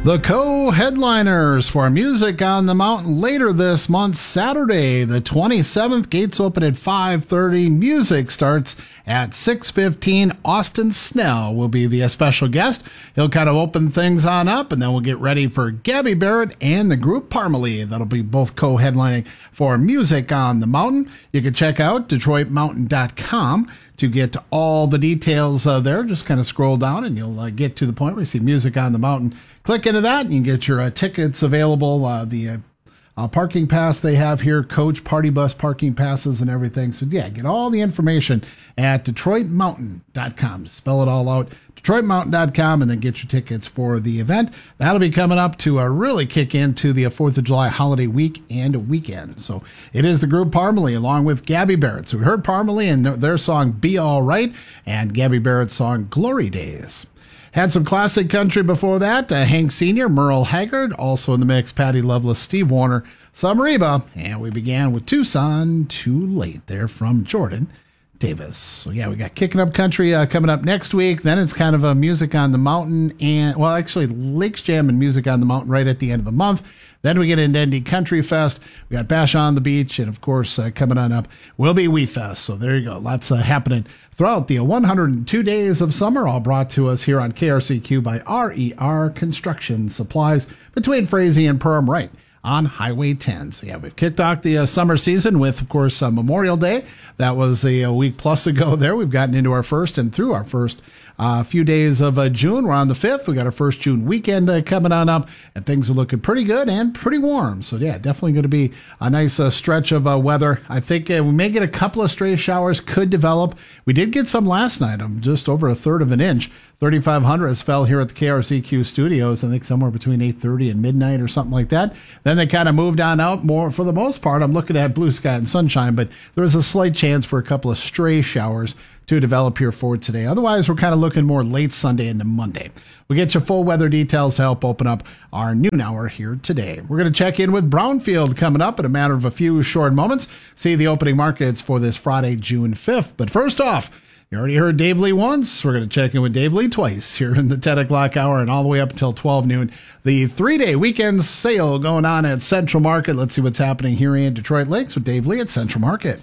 The co-headliners for Music on the Mountain later this month, Saturday, the 27th. Gates open at 5:30. Music starts at 6:15. Austin Snell will be the special guest. He'll kind of open things on up, and then we'll get ready for Gabby Barrett and the group Parmalee. That'll be both co-headlining for Music on the Mountain. You can check out DetroitMountain.com to get all the details there. Just kind of scroll down, and you'll get to the point where you see Music on the Mountain. Click into that, and you can get your tickets available. The parking pass they have here, coach, party bus parking passes, and everything. So, yeah, get all the information at DetroitMountain.com. Spell it all out, DetroitMountain.com, and then get your tickets for the event. That'll be coming up to really kick into the 4th of July holiday week and weekend. So it is the group Parmalee along with Gabby Barrett. So we heard Parmalee and their song Be All Right, and Gabby Barrett's song Glory Days. Had some classic country before that. Hank Sr., Merle Haggard, also in the mix, Patty Loveless, Steve Wariner, Summer, and we began with Tucson, Too Late there from Jordan Davis. So, yeah, we got Kicking Up Country coming up next week. Then it's kind of a Music on the Mountain and, well, actually, Lakes Jam and Music on the Mountain right at the end of the month. Then we get into Indy Country Fest. We got Bash on the Beach, and, of course, coming on up will be We Fest. So there you go. Lots happening throughout the 102 days of summer, all brought to us here on KRCQ by RER Construction Supplies between Frazee and Perham, right on Highway 10. So, yeah, we've kicked off the summer season with, of course, Memorial Day. That was a week plus ago there. We've gotten into our first and through our first few days of June. We're on the 5th. We got our first June weekend coming on up, and things are looking pretty good and pretty warm. So, yeah, definitely going to be a nice stretch of weather. I think we may get a couple of stray showers, could develop. We did get some last night, just over 1/3 of an inch. 3,500 fell here at the KRCQ studios, I think somewhere between 8:30 and midnight or something like that. Then they kind of moved on out more. For the most part, I'm looking at blue sky and sunshine, but there is a slight chance for a couple of stray showers to develop here for today. Otherwise, we're kind of looking more late Sunday into Monday. We'll get you full weather details to help open up our noon hour here today. We're going to check in with Brownfield coming up in a matter of a few short moments. See the opening markets for this Friday, June 5th. But first off, you already heard Dave Lee once. We're going to check in with Dave Lee twice here in the 10 o'clock hour and all the way up until 12 noon. The 3-day weekend sale going on at Central Market. Let's see what's happening here in Detroit Lakes with Dave Lee at Central Market.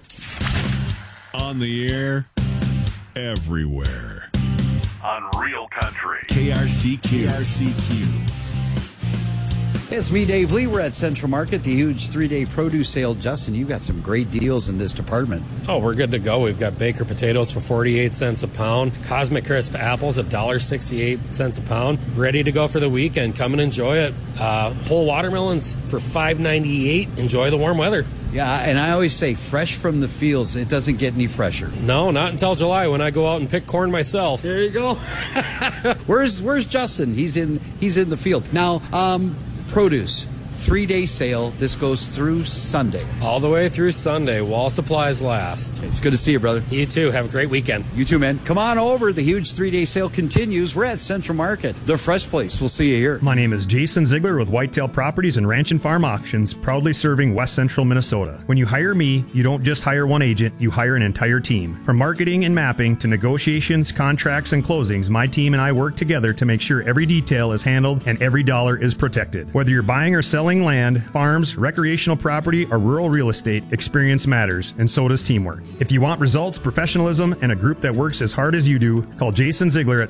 On the air, everywhere. On Real Country. KRCQ. It's me, Dave Lee. We're at Central Market, the huge 3-day produce sale. Justin, you've got some great deals in this department. Oh, we're good to go. We've got Baker potatoes for 48 cents a pound, Cosmic Crisp apples at $1.68 a pound. Ready to go for the weekend. Come and enjoy it. Whole watermelons for $5.98. Enjoy the warm weather. Yeah, and I always say fresh from the fields. It doesn't get any fresher. No, not until July when I go out and pick corn myself. There you go. Where's Justin? He's in the field. Now, produce, 3-day sale. This goes through Sunday. All the way through Sunday. While supplies last. It's good to see you, brother. You too. Have a great weekend. You too, man. Come on over. The huge 3-day sale continues. We're at Central Market, the fresh place. We'll see you here. My name is Jason Ziegler with Whitetail Properties and Ranch and Farm Auctions, proudly serving West Central Minnesota. When you hire me, you don't just hire one agent, you hire an entire team. From marketing and mapping to negotiations, contracts, and closings, my team and I work together to make sure every detail is handled and every dollar is protected. Whether you're buying or selling land, farms, recreational property, or rural real estate, experience matters, and so does teamwork. If you want results, professionalism, and a group that works as hard as you do, call Jason Ziegler at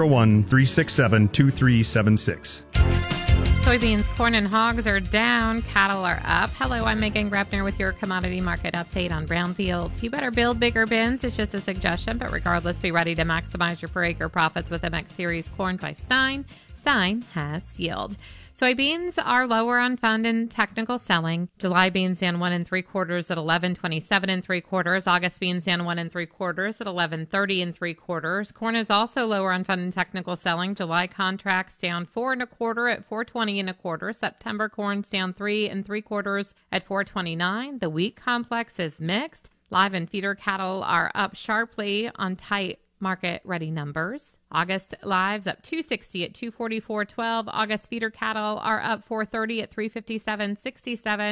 701-367-2376. Soybeans, corn, and hogs are down. Cattle are up. Hello, I'm Megan Grabner with your commodity market update on Brownfield. You better build bigger bins. It's just a suggestion, but regardless, be ready to maximize your per acre profits with MX Series corn by Stein. Stein has yield. Soybeans are lower on fund and technical selling. July beans down 1 3/4 at 11.27 3/4. August beans down 1 3/4 at 11.30 3/4. Corn is also lower on fund and technical selling. July contracts down 4 1/4 at 4.20 1/4. September corn's down 3 3/4 at 4.29. The wheat complex is mixed. Live and feeder cattle are up sharply on tight market ready numbers. August lives up 260 at 244.12. August feeder cattle are up 430 at 357.67.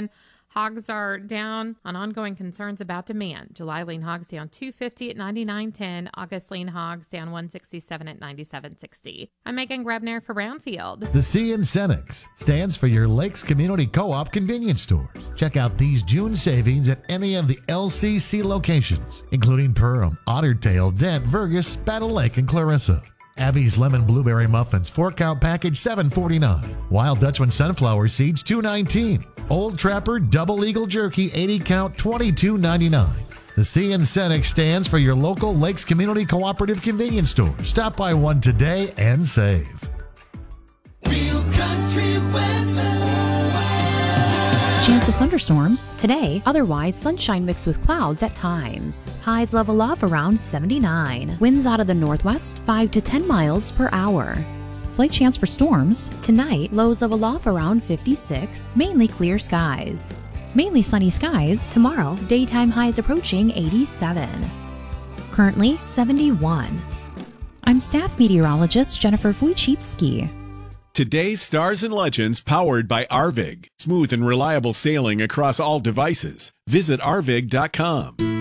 Hogs are down on ongoing concerns about demand. July lean hogs down $2.50 at $99.10. August lean hogs down $1.67 at $97.60. I'm Megan Grebner for Brownfield. The CN Cenex stands for your Lakes Community Co-op convenience stores. Check out these June savings at any of the LCC locations, including Perham, Ottertail, Dent, Vergas, Battle Lake, and Clarissa. Abby's Lemon Blueberry Muffins 4-count package $7.49. Wild Dutchman Sunflower Seeds $2.19. Old Trapper Double Eagle Jerky 80-count $22.99. The CN Cenex stands for your local Lakes Community Cooperative convenience store. Stop by one today and save. Real country weather. Chance of thunderstorms today, otherwise sunshine mixed with clouds at times. Highs level off around 79. Winds out of the northwest 5 to 10 miles per hour. Slight chance for storms. Tonight, lows level off around 56, mainly clear skies. Mainly sunny skies. Tomorrow, daytime highs approaching 87. Currently 71. I'm staff meteorologist Jennifer Wojcicki. Today's Stars and Legends powered by Arvig. Smooth and reliable sailing across all devices. Visit arvig.com.